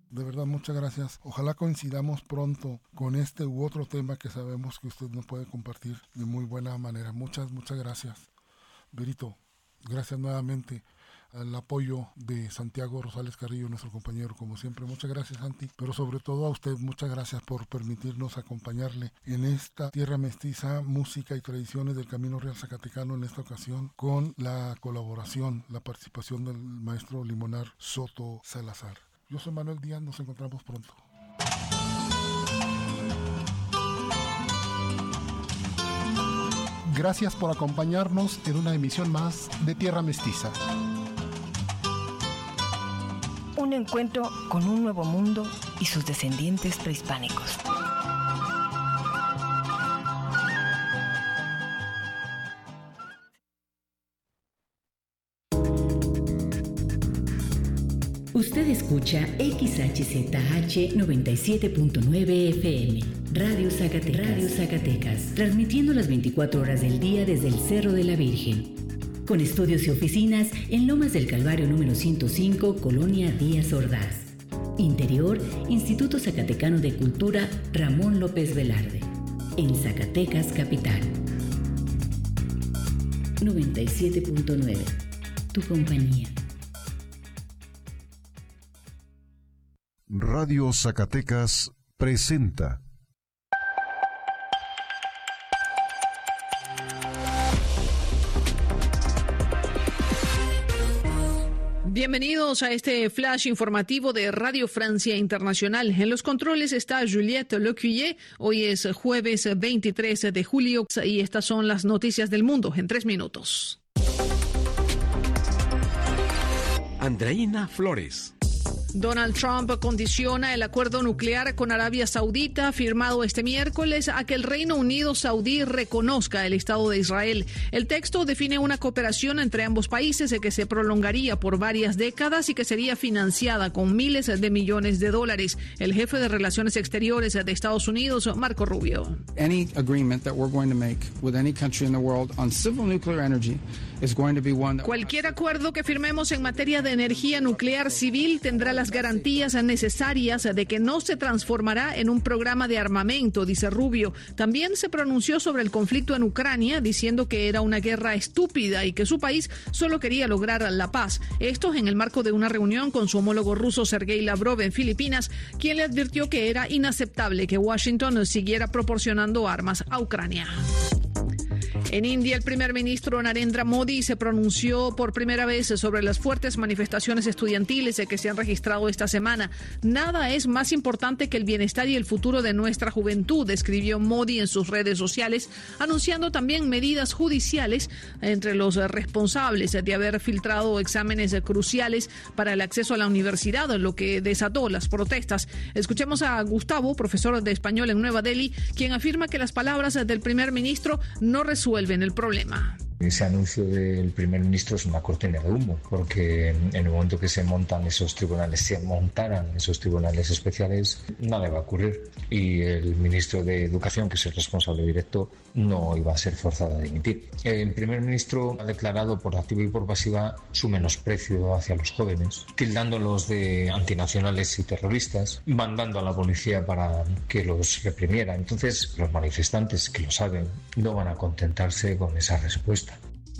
De verdad, muchas gracias. Ojalá coincidamos pronto con este u otro tema que sabemos que usted nos puede compartir de muy buena manera. Muchas gracias. Berito, gracias nuevamente al apoyo de Santiago Rosales Carrillo, nuestro compañero, como siempre. Muchas gracias, Santi, pero sobre todo a usted, muchas gracias por permitirnos acompañarle en esta tierra mestiza, música y tradiciones del Camino Real Zacatecano, en esta ocasión con la colaboración, la participación del maestro Limonar Soto Salazar. Yo soy Manuel Díaz, nos encontramos pronto. Gracias por acompañarnos en una emisión más de Tierra Mestiza. Un encuentro con un nuevo mundo y sus descendientes prehispánicos. Usted escucha XHZH 97.9 FM, Radio Zacatecas, transmitiendo las 24 horas del día desde el Cerro de la Virgen, con estudios y oficinas en Lomas del Calvario número 105, Colonia Díaz Ordaz. Interior, Instituto Zacatecano de Cultura Ramón López Velarde, en Zacatecas Capital. 97.9, tu compañía. Radio Zacatecas presenta. Bienvenidos a este flash informativo de Radio Francia Internacional. En los controles está Juliette Lecuyer. Hoy es jueves 23 de julio y estas son las noticias del mundo en 3 minutos. Andreina Flores. Donald Trump condiciona el acuerdo nuclear con Arabia Saudita firmado este miércoles a que el Reino Unido Saudí reconozca el Estado de Israel. El texto define una cooperación entre ambos países que se prolongaría por varias décadas y que sería financiada con miles de millones de dólares. El jefe de Relaciones Exteriores de Estados Unidos, Marco Rubio. Any agreement that we're going to make with any country in the world on civil nuclear energy is going to be one that... Cualquier acuerdo que firmemos en materia de energía nuclear civil tendrá las garantías necesarias de que no se transformará en un programa de armamento, dice Rubio. También se pronunció sobre el conflicto en Ucrania, diciendo que era una guerra estúpida y que su país solo quería lograr la paz. Esto en el marco de una reunión con su homólogo ruso Sergei Lavrov en Filipinas, quien le advirtió que era inaceptable que Washington siguiera proporcionando armas a Ucrania. En India, el primer ministro Narendra Modi se pronunció por primera vez sobre las fuertes manifestaciones estudiantiles que se han registrado esta semana. Nada es más importante que el bienestar y el futuro de nuestra juventud, escribió Modi en sus redes sociales, anunciando también medidas judiciales entre los responsables de haber filtrado exámenes cruciales para el acceso a la universidad, lo que desató las protestas. Escuchemos a Gustavo, profesor de español en Nueva Delhi, quien afirma que las palabras del primer ministro no resuelven el problema. Ese anuncio del primer ministro es una cortina de humo, porque en el momento que se montaran esos tribunales especiales, nada va a ocurrir. Y el ministro de Educación, que es el responsable directo, no iba a ser forzado a dimitir. El primer ministro ha declarado por activa y por pasiva su menosprecio hacia los jóvenes, tildándolos de antinacionales y terroristas, mandando a la policía para que los reprimiera. Entonces, los manifestantes, que lo saben, no van a contentarse con esa respuesta.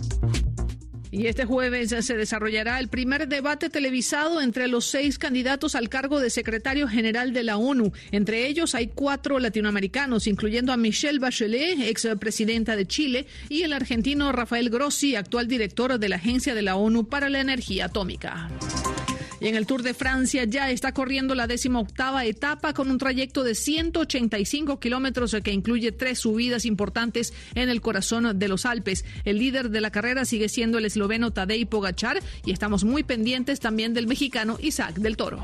Y este jueves se desarrollará el primer debate televisado entre los 6 candidatos al cargo de secretario general de la ONU. Entre ellos hay 4 latinoamericanos, incluyendo a Michelle Bachelet, expresidenta de Chile, y el argentino Rafael Grossi, actual director de la Agencia de la ONU para la Energía Atómica. Y en el Tour de Francia ya está corriendo la 18ª etapa con un trayecto de 185 kilómetros que incluye 3 subidas importantes en el corazón de los Alpes. El líder de la carrera sigue siendo el esloveno Tadej Pogačar y estamos muy pendientes también del mexicano Isaac del Toro.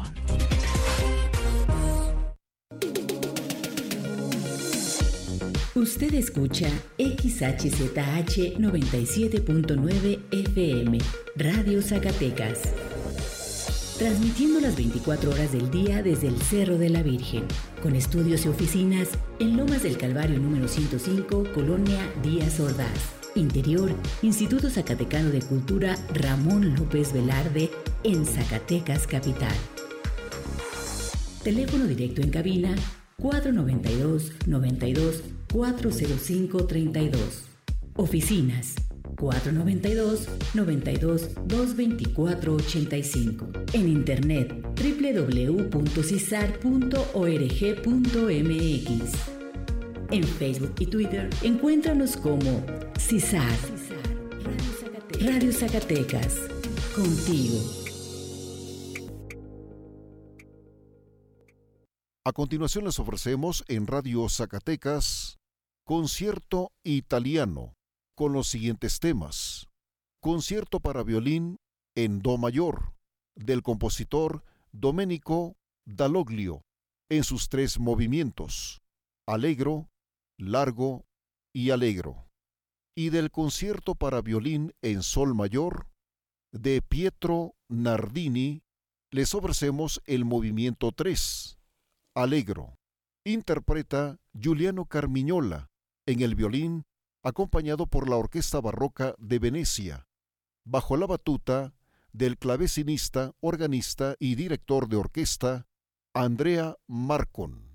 Usted escucha XHZH 97.9 FM, Radio Zacatecas. Transmitiendo las 24 horas del día desde el Cerro de la Virgen, con estudios y oficinas en Lomas del Calvario número 105, Colonia Díaz Ordaz. Interior, Instituto Zacatecano de Cultura Ramón López Velarde, en Zacatecas Capital. Teléfono directo en cabina 492-92-405-32. Oficinas 492-92-224-85. En internet www.cisar.org.mx. En Facebook y Twitter encuéntranos como CISAR. Radio Zacatecas. Contigo. A continuación les ofrecemos en Radio Zacatecas Concierto Italiano con los siguientes temas. Concierto para violín en do mayor del compositor Domenico Dalloglio en sus 3 movimientos: allegro, largo y allegro. Y del concierto para violín en sol mayor de Pietro Nardini les ofrecemos el movimiento 3, allegro. Interpreta Giuliano Carmignola en el violín, acompañado por la Orquesta Barroca de Venecia, bajo la batuta del clavecinista, organista y director de orquesta Andrea Marcon.